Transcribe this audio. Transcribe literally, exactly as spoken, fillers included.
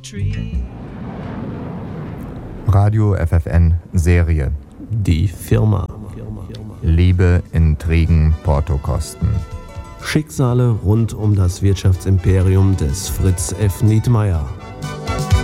Radio F F N Serie. Die Firma. Liebe, Intrigen, Portokosten. Schicksale rund um das Wirtschaftsimperium des Fritz F. Nietmeyer.